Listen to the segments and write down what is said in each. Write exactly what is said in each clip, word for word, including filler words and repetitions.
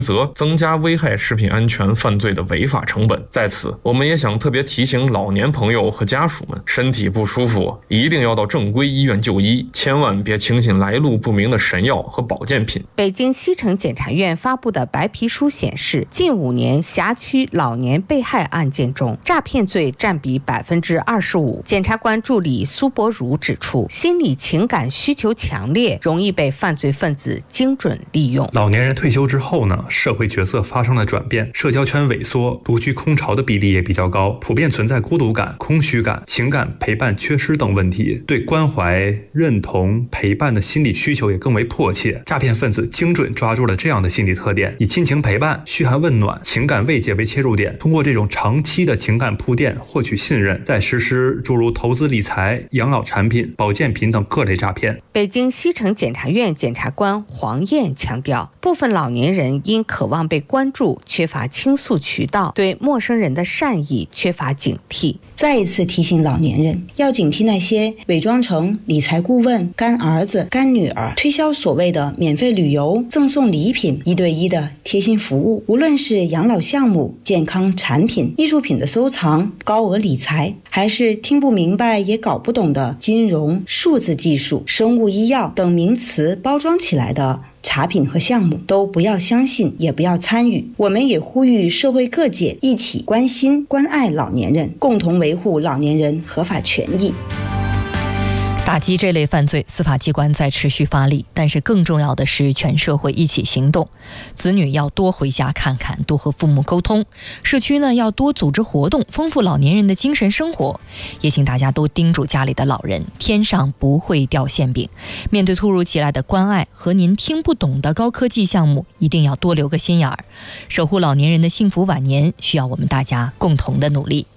则增加危害食品安全犯罪的违法成本。在此，我们也想特别提醒老年朋友和家属们，身体不舒服一定要到正规医院就医，千万别轻信来路不明的神药和保健品。 北京西城检察院发布的白皮书显示，近五年辖区老年被害案件中，诈骗罪占比百分之二十五。检察官助理苏博如指出，心理情感需求强烈，容易被犯罪分子精准利用。 老年人退休之后呢，社会角色发生了转变，社交圈萎缩，独居空巢的比例也比较高，普遍存在孤独感、空虚感、情感陪伴缺失等问题，对关怀、认同、陪伴的心理需求也更为迫切。诈骗分子精准抓住了这样的心理特点，以亲情陪伴、嘘寒问暖、情感慰藉为切入点，通过这种长期的情感铺垫获取信任，再实施诸如投资理财、养老产品、保健品等各类诈骗。 北京西城检察院检察官黄燕强调，部分老年人因渴望被关注，缺乏倾诉渠道，对陌生人的善意缺乏警惕。 再一次提醒老年人，要警惕那些伪装成理财顾问、干儿子、干女儿，推销所谓的免费旅游、赠送礼品、一对一的贴心服务。无论是养老项目、健康产品、艺术品的收藏、高额理财，还是听不明白也搞不懂的金融、数字技术、生物医药等名词包装起来的茶品和项目，都不要相信，也不要参与。我们也呼吁社会各界一起关心关爱老年人，共同维护老年人合法权益。 打击这类犯罪，司法机关在持续发力，但是更重要的是全社会一起行动。子女要多回家看看，多和父母沟通；社区呢要多组织活动，丰富老年人的精神生活。也请大家都叮嘱家里的老人，天上不会掉馅饼。面对突如其来的关爱和您听不懂的高科技项目，一定要多留个心眼儿。守护老年人的幸福晚年，需要我们大家共同的努力。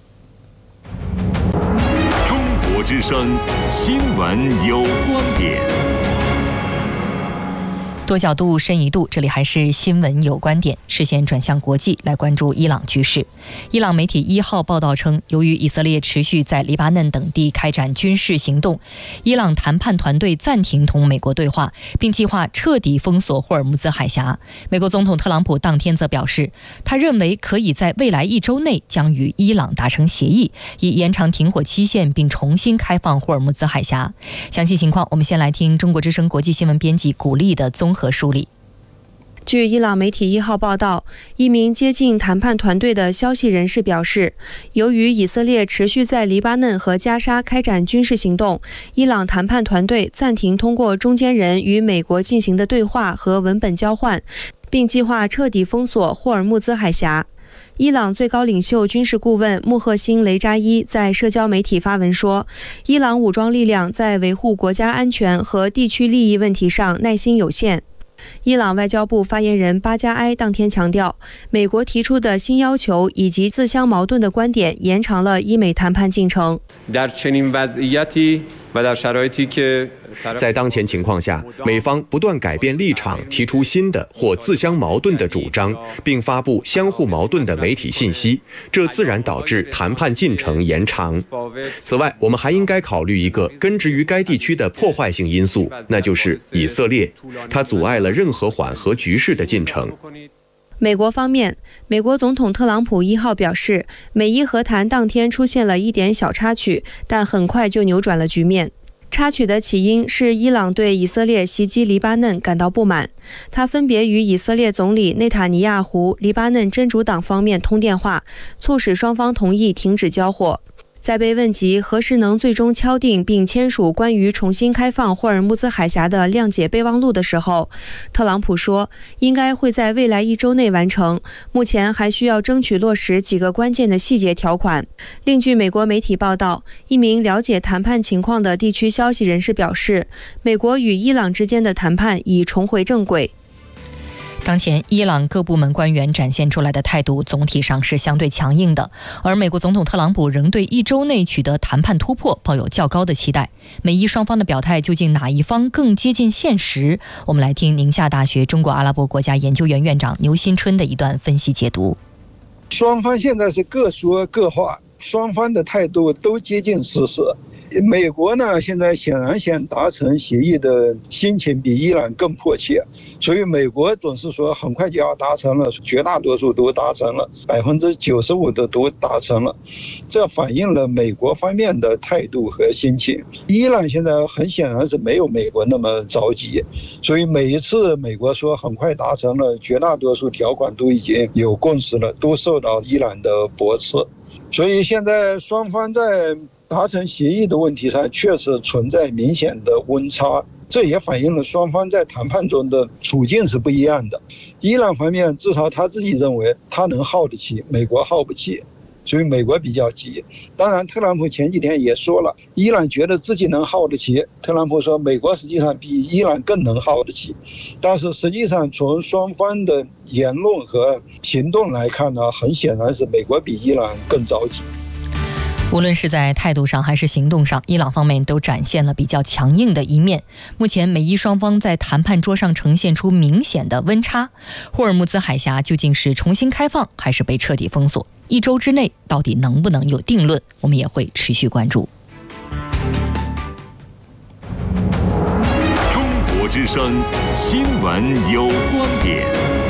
之声新闻有观点， 多角度深一度，这里还是新闻有观点。视线转向国际，来关注伊朗局势。伊朗媒体一号报道称，由于以色列持续在黎巴嫩等地开展军事行动，伊朗谈判团队暂停同美国对话，并计划彻底封锁霍尔木兹海峡。美国总统特朗普当天则表示，他认为可以在未来一周内将与伊朗达成协议，以延长停火期限并重新开放霍尔木兹海峡。详细情况，我们先来听中国之声国际新闻编辑古丽的综合梳理。 据伊朗媒体一号报道，一名接近谈判团队的消息人士表示，由于以色列持续在黎巴嫩和加沙开展军事行动，伊朗谈判团队暂停通过中间人与美国进行的对话和文本交换，并计划彻底封锁霍尔木兹海峡。伊朗最高领袖军事顾问穆赫辛·雷扎伊在社交媒体发文说，伊朗武装力量在维护国家安全和地区利益问题上耐心有限。伊朗外交部发言人巴加埃当天强调，美国提出的新要求以及自相矛盾的观点延长了伊美谈判进程。 在当前情况下，美方不断改变立场，提出新的或自相矛盾的主张，并发布相互矛盾的媒体信息，这自然导致谈判进程延长。此外，我们还应该考虑一个根植于该地区的破坏性因素，那就是以色列，它阻碍了任何缓和局势的进程。 美国方面，美国总统特朗普一号表示，美伊和谈当天出现了一点小插曲，但很快就扭转了局面。插曲的起因是伊朗对以色列袭击黎巴嫩感到不满，他分别与以色列总理内塔尼亚胡、黎巴嫩真主党方面通电话，促使双方同意停止交火。在被问及何时能最终敲定并签署关于重新开放霍尔木兹海峡的谅解备忘录的时候，特朗普说，应该会在未来一周内完成，目前还需要争取落实几个关键的细节条款。另据美国媒体报道，一名了解谈判情况的地区消息人士表示，美国与伊朗之间的谈判已重回正轨。 当前伊朗各部门官员展现出来的态度总体上是相对强硬的，而美国总统特朗普仍对一周内取得谈判突破抱有较高的期待。美伊双方的表态究竟哪一方更接近现实？我们来听宁夏大学中国阿拉伯国家研究院院长牛新春的一段分析解读。 双方现在是各说各话， 双方的态度都接近事实。美国呢，现在显然想达成协议的心情比伊朗更迫切，所以美国总是说很快就要达成了，绝大多数都达成了，百分之九十五的都达成了，这反映了美国方面的态度和心情。伊朗现在很显然是没有美国那么着急，所以每一次美国说很快达成了，绝大多数条款都已经有共识了，都受到伊朗的驳斥。所以现在双方在达成协议的问题上确实存在明显的温差，这也反映了双方在谈判中的处境是不一样的。伊朗方面至少他自己认为他能耗得起，美国耗不起，所以美国比较急。当然特朗普前几天也说了，伊朗觉得自己能耗得起，特朗普说美国实际上比伊朗更能耗得起，但是实际上从双方的言论和行动来看呢，很显然是美国比伊朗更着急。 无论是在态度上还是行动上，伊朗方面都展现了比较强硬的一面。目前美伊双方在谈判桌上呈现出明显的温差。霍尔木兹海峡究竟是重新开放还是被彻底封锁？一周之内到底能不能有定论？我们也会持续关注。 中国之声新闻有观点。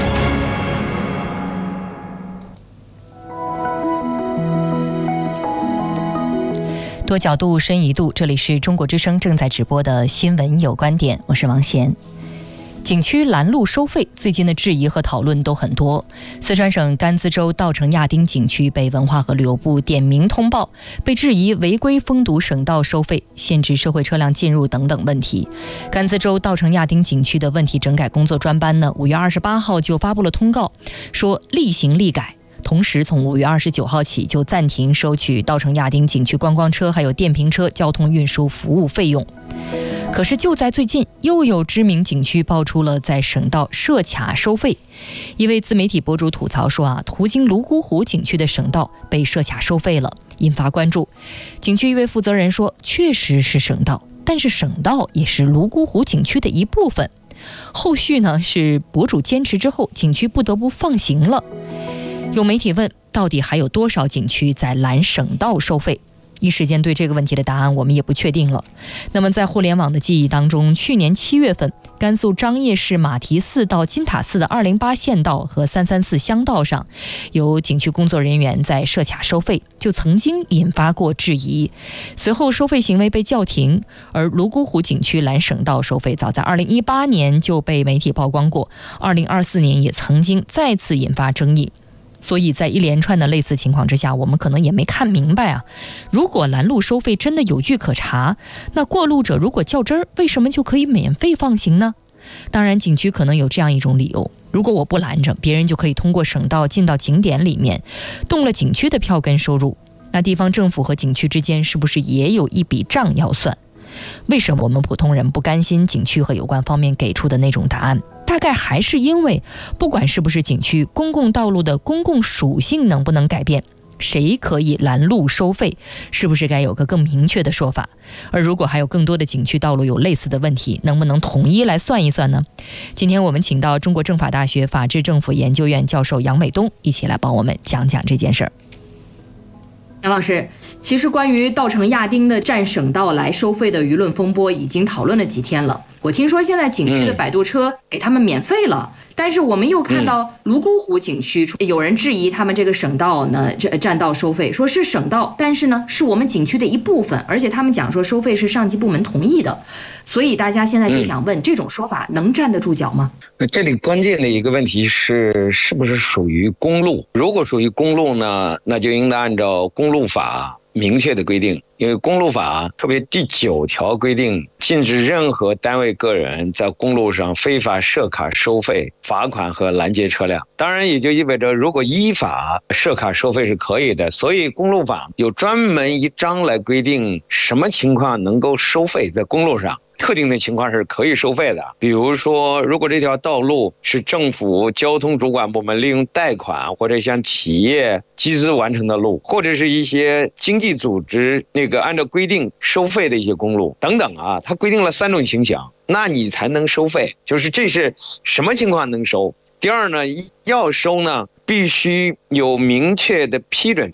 多角度深一度，这里是中国之声正在直播的新闻有观点，我是王贤。景区拦路收费，最近的质疑和讨论都很多。四川省甘孜州稻城亚丁景区被文化和旅游部点名通报，被质疑违规封堵省道收费、限制社会车辆进入等等问题。甘孜州稻城亚丁景区的问题整改工作专班呢，五月二十八号就发布了通告，说立行立改。同时从五月二十九号起就暂停收取稻城亚丁景区观光车还有电瓶车交通运输服务费用。可是就在最近，又有知名景区爆出了在省道设卡收费。一位自媒体博主吐槽说啊，途经泸沽湖景区的省道被设卡收费了，引发关注。景区一位负责人说，确实是省道，但是省道也是泸沽湖景区的一部分。后续呢是博主坚持之后，景区不得不放行了。有媒体问，到底还有多少景区在拦省道收费？一时间对这个问题的答案我们也不确定了。那么在互联网的记忆当中，去年七月份，甘肃张掖市马蹄寺到金塔寺的二零八县道和三三四乡道上，有景区工作人员在设卡收费，就曾经引发过质疑。随后收费行为被叫停，而泸沽湖景区拦省道收费早在二零一八年就被媒体曝光过，二零二四年也曾经再次引发争议。所以在一连串的类似情况之下，我们可能也没看明白啊。如果拦路收费真的有据可查，那过路者如果较真儿，为什么就可以免费放行呢？当然景区可能有这样一种理由，如果我不拦着，别人就可以通过省道进到景点里面，动了景区的票根收入，那地方政府和景区之间是不是也有一笔账要算？为什么我们普通人不甘心景区和有关方面给出的那种答案？大概还是因为不管是不是景区，公共道路的公共属性能不能改变，谁可以拦路收费，是不是该有个更明确的说法？而如果还有更多的景区道路有类似的问题，能不能统一来算一算呢？今天我们请到中国政法大学法治政府研究院教授杨伟东一起来帮我们讲讲这件事儿。杨老师，其实关于稻城亚丁的占省道来收费的舆论风波已经讨论了几天了。我听说现在景区的摆渡车给他们免费了，嗯、但是我们又看到泸沽湖景区有人质疑他们这个省道呢占道收费，说是省道，但是呢是我们景区的一部分，而且他们讲说收费是上级部门同意的，所以大家现在就想问，嗯、这种说法能站得住脚吗？ 这里关键的一个问题是，是不是属于公路？如果属于公路呢，那就应该按照公路法明确的规定，因为公路法特别第九条规定，禁止任何单位个人在公路上非法设卡收费、罚款和拦截车辆。当然也就意味着，如果依法设卡收费是可以的，所以公路法有专门一章来规定什么情况能够收费，在公路上特定的情况是可以收费的。比如说，如果这条道路是政府交通主管部门利用贷款或者向企业集资完成的路，或者是一些经济组织那个按照规定收费的一些公路等等啊，它规定了三种情形，那你才能收费，就是这是什么情况能收。第二呢，要收呢必须有明确的批准才行，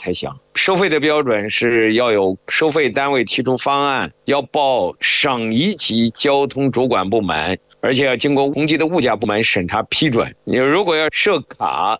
收费的标准是要有收费单位提出方案，要报省一级交通主管部门，而且要经过公鸡的物价部门审查批准。你如果要设卡，